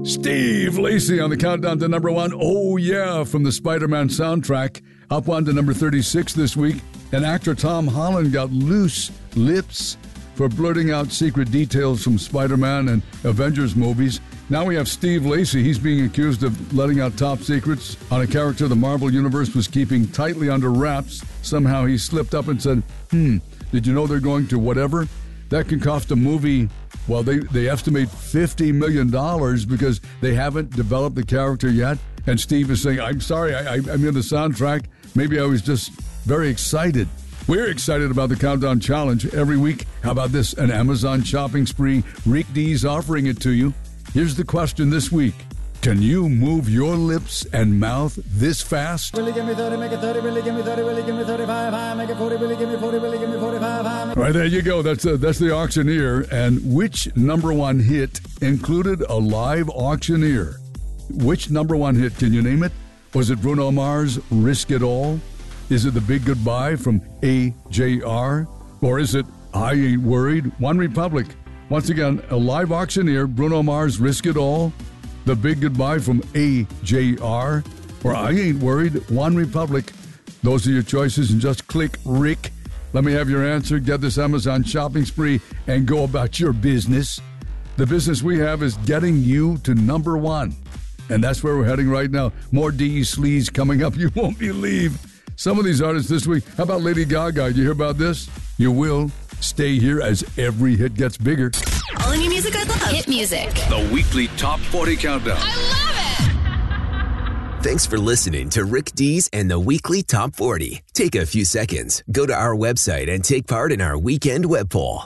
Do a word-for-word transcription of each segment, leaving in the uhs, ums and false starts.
Steve Lacy on the countdown to number one. Oh, yeah, from the Spider-Man soundtrack. Up on to number thirty-six this week. And actor Tom Holland got loose lips for blurting out secret details from Spider-Man and Avengers movies. Now we have Steve Lacy. He's being accused of letting out top secrets on a character the Marvel Universe was keeping tightly under wraps. Somehow he slipped up and said, hmm, did you know they're going to whatever? That can cost a movie, well, they, they estimate fifty million dollars because they haven't developed the character yet. And Steve is saying, I'm sorry, I, I, I'm in the soundtrack. Maybe I was just very excited. We're excited about the Countdown Challenge every week. How about this? An Amazon shopping spree. Rick D's offering it to you. Here's the question this week. Can you move your lips and mouth this fast? Really give me thirty, make it thirty, really give me thirty, really give me thirty-five, high, make it forty, really give me forty, really give me forty-five, high. Right, there you go. That's uh, that's the auctioneer. And which number one hit included a live auctioneer? Which number one hit? Can you name it? Was it Bruno Mars' Risk It All? Is it The Big Goodbye from A J R? Or is it I Ain't Worried? One Republic. Once again, a live auctioneer, Bruno Mars' Risk It All, The Big Goodbye from A J R, or I Ain't Worried, One Republic. Those are your choices, and just click Rick. Let me have your answer. Get this Amazon shopping spree and go about your business. The business we have is getting you to number one. And that's where we're heading right now. More D E sleaze coming up. You won't believe some of these artists this week. How about Lady Gaga? You hear about this? You will. Stay here as every hit gets bigger. All the new music I love. Hit music. The weekly Top forty Countdown. I love it! Thanks for listening to Rick D's and the weekly Top forty. Take a few seconds, go to our website, and take part in our weekend web poll.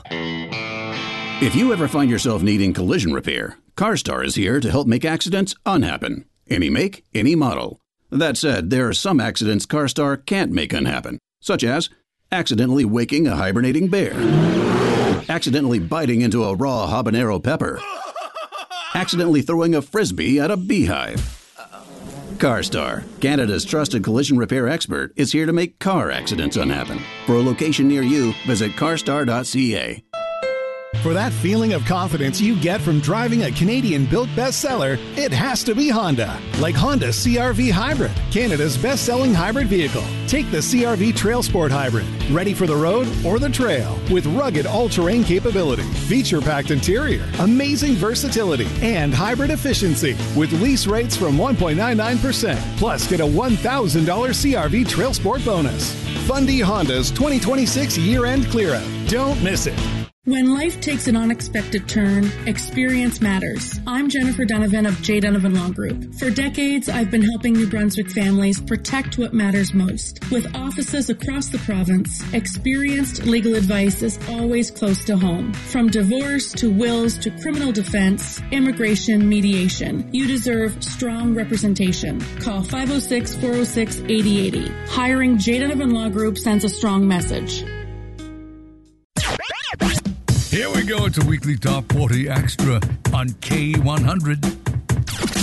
If you ever find yourself needing collision repair, CarStar is here to help make accidents unhappen. Any make, any model. That said, there are some accidents CarStar can't make unhappen, such as accidentally waking a hibernating bear, accidentally biting into a raw habanero pepper, accidentally throwing a frisbee at a beehive. CarStar, Canada's trusted collision repair expert, is here to make car accidents unhappen. For a location near you, visit carstar dot c a. For that feeling of confidence you get from driving a Canadian-built bestseller, it has to be Honda. Like Honda C R V Hybrid, Canada's best-selling hybrid vehicle. Take the C R V Trail Sport Hybrid, ready for the road or the trail, with rugged all-terrain capability, feature-packed interior, amazing versatility, and hybrid efficiency, with lease rates from one point nine nine percent. Plus, get a one thousand dollars C R V Trail Sport bonus. Fundy Honda's twenty twenty-six year-end clear-out. Don't miss it. When life takes an unexpected turn, experience matters. I'm Jennifer Donovan of J. Donovan Law Group. For decades, I've been helping New Brunswick families protect what matters most. With offices across the province, experienced legal advice is always close to home. From divorce to wills to criminal defense, immigration, mediation, you deserve strong representation. Call five oh six, four oh six, eight oh eight oh. Hiring J. Donovan Law Group sends a strong message. Here we go. It's a weekly Top forty Extra on K one hundred.